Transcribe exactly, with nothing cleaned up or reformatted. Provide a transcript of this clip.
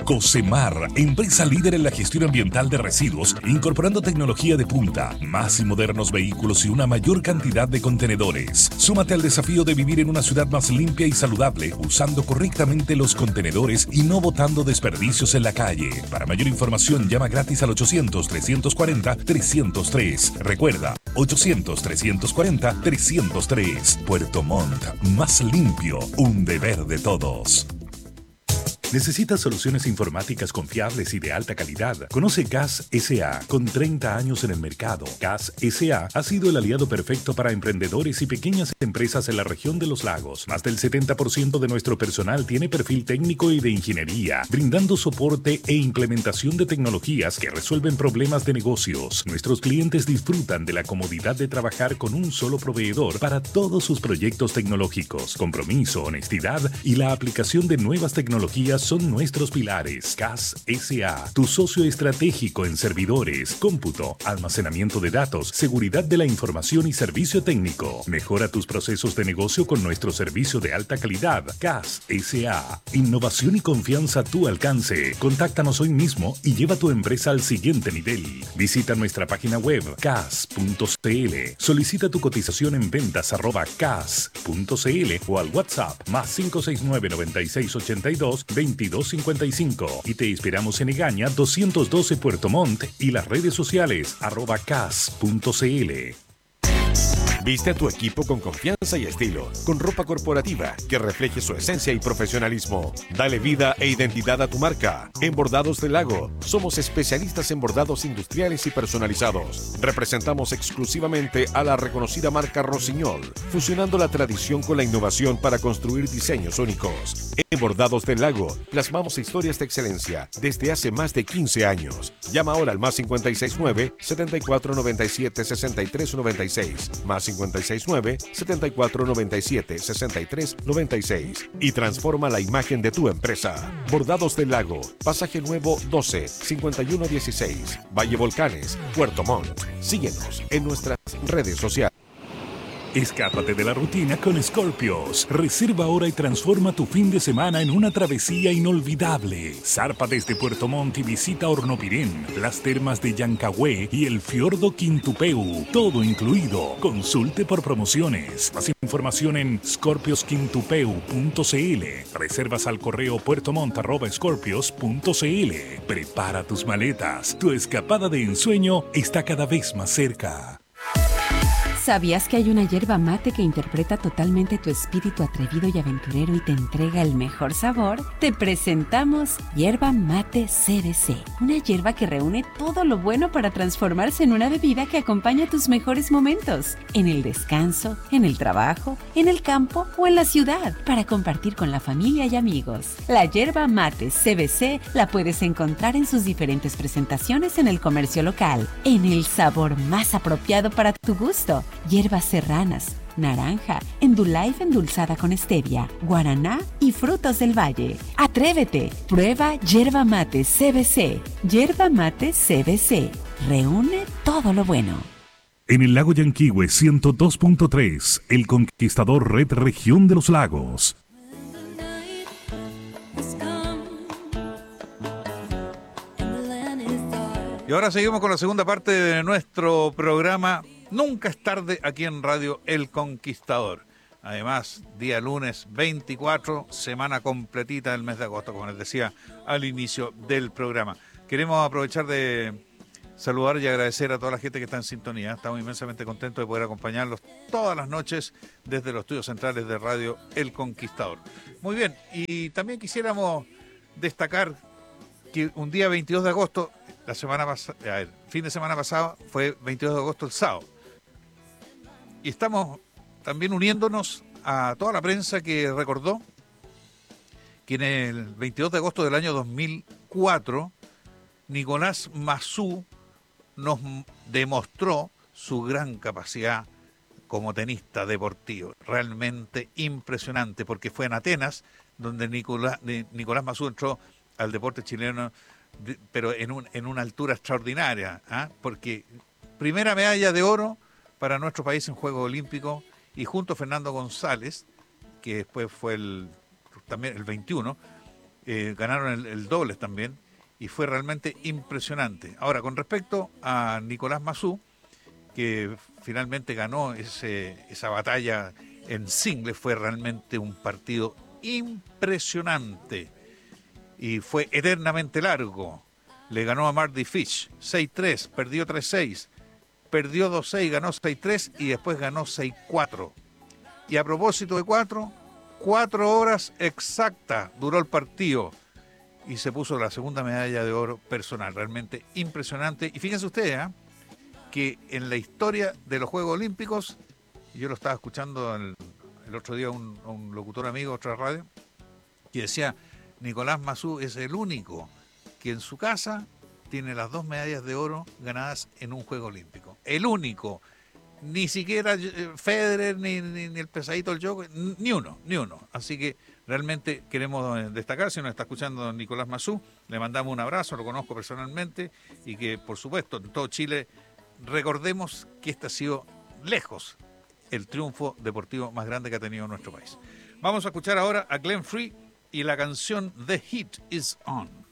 Cosemar, empresa líder en la gestión ambiental de residuos, incorporando tecnología de punta, más y modernos vehículos y una mayor cantidad de contenedores. Súmate al desafío de vivir en una ciudad más limpia y saludable, usando correctamente los contenedores y no botando desperdicios en la calle. Para mayor información, llama gratis al ochocientos, trescientos cuarenta, trescientos tres. Recuerda, ochocientos, trescientos cuarenta, trescientos tres. Puerto Montt, más limpio, un deber de todos. ¿Necesitas soluciones informáticas confiables y de alta calidad? Conoce C A S S A con treinta años en el mercado. C A S S A ha sido el aliado perfecto para emprendedores y pequeñas empresas en la región de los lagos. Más del setenta por ciento de nuestro personal tiene perfil técnico y de ingeniería, brindando soporte e implementación de tecnologías que resuelven problemas de negocios. Nuestros clientes disfrutan de la comodidad de trabajar con un solo proveedor para todos sus proyectos tecnológicos. Compromiso, honestidad y la aplicación de nuevas tecnologías son nuestros pilares. C A S S A, tu socio estratégico en servidores, cómputo, almacenamiento de datos, seguridad de la información y servicio técnico. Mejora tus procesos de negocio con nuestro servicio de alta calidad. C A S S A, innovación y confianza a tu alcance. Contáctanos hoy mismo y lleva tu empresa al siguiente nivel. Visita nuestra página web cas punto c l. Solicita tu cotización en ventas arroba cas punto c l o al WhatsApp más cinco seis nueve, noventa y seis, ochenta y dos, veintidós cincuenta y cinco, y te esperamos en Egaña doscientos doce Puerto Montt y las redes sociales arroba cas punto c l. Viste a tu equipo con confianza y estilo, con ropa corporativa que refleje su esencia y profesionalismo. Dale vida e identidad a tu marca. En Bordados del Lago, somos especialistas en bordados industriales y personalizados. Representamos exclusivamente a la reconocida marca Rossignol, fusionando la tradición con la innovación para construir diseños únicos. En Bordados del Lago, plasmamos historias de excelencia desde hace más de quince años. Llama ahora al más cincuenta y seis nueve, setenta y cuatro noventa y siete, sesenta y tres noventa y seis, más cincuenta y seis nueve, setenta y cuatro noventa y siete, sesenta y tres noventa y seis y transforma la imagen de tu empresa. Bordados del Lago, Pasaje Nuevo doce, cincuenta y uno dieciséis, Valle Volcanes, Puerto Montt. Síguenos en nuestras redes sociales. Escápate de la rutina con Scorpios. Reserva ahora y transforma tu fin de semana en una travesía inolvidable. Zarpa desde Puerto Montt y visita Hornopirén, las termas de Yancagüe y el fiordo Quintupeu. Todo incluido. Consulte por promociones. Más información en scorpios quintupeu punto c l. Reservas al correo puertomont arroba scorpios punto c l. Prepara tus maletas. Tu escapada de ensueño está cada vez más cerca. ¿Sabías que hay una yerba mate que interpreta totalmente tu espíritu atrevido y aventurero y te entrega el mejor sabor? Te presentamos Yerba Mate C B C, una yerba que reúne todo lo bueno para transformarse en una bebida que acompaña tus mejores momentos, en el descanso, en el trabajo, en el campo o en la ciudad, para compartir con la familia y amigos. La Yerba Mate C B C la puedes encontrar en sus diferentes presentaciones en el comercio local, en el sabor más apropiado para tu gusto. Hierbas serranas, naranja, Endullife endulzada con stevia, guaraná y frutos del valle. ¡Atrévete! Prueba Yerba Mate C B C. Yerba Mate C B C. Reúne todo lo bueno. En el lago Yanquihue ciento dos punto tres, El Conquistador Red Región de los Lagos. Y ahora seguimos con la segunda parte de nuestro programa Nunca es tarde aquí en Radio El Conquistador. Además, día lunes veinticuatro, semana completita del mes de agosto, como les decía al inicio del programa. Queremos aprovechar de saludar y agradecer a toda la gente que está en sintonía. Estamos inmensamente contentos de poder acompañarlos todas las noches desde los estudios centrales de Radio El Conquistador. Muy bien, y también quisiéramos destacar que un día veintidós de agosto, la semana pasada, a ver, fin de semana pasado, fue veintidós de agosto el sábado. Y estamos también uniéndonos a toda la prensa que recordó que en el veintidós de agosto del año dos mil cuatro, Nicolás Massú nos demostró su gran capacidad como tenista deportivo. Realmente impresionante, porque fue en Atenas donde Nicolás, Nicolás Massú entró al deporte chileno, pero en, un, en una altura extraordinaria, ¿eh? Porque primera medalla de oro para nuestro país en Juegos Olímpicos, y junto a Fernando González, que después fue el también el veintiuno, eh, ganaron el, el dobles también, y fue realmente impresionante. Ahora, con respecto a Nicolás Massú, que finalmente ganó ese, esa batalla en singles, fue realmente un partido impresionante y fue eternamente largo. Le ganó a Mardy Fish seis tres, perdió tres seis, perdió dos seis, ganó seis tres y después ganó seis cuatro. Y a propósito de cuatro, cuatro horas exactas duró el partido y se puso la segunda medalla de oro personal. Realmente impresionante. Y fíjense ustedes, ¿eh? que en la historia de los Juegos Olímpicos, yo lo estaba escuchando el, el otro día a un, a un locutor amigo de otra radio, que decía, Nicolás Massú es el único que en su casa tiene las dos medallas de oro ganadas en un Juego Olímpico. El único. Ni siquiera Federer, ni, ni, ni el pesadito del Djokovic, ni uno, ni uno. Así que realmente queremos destacar, si nos está escuchando Nicolás Massú, le mandamos un abrazo, lo conozco personalmente, y que por supuesto en todo Chile recordemos que este ha sido lejos el triunfo deportivo más grande que ha tenido nuestro país. Vamos a escuchar ahora a Glenn Frey y la canción The Heat Is On.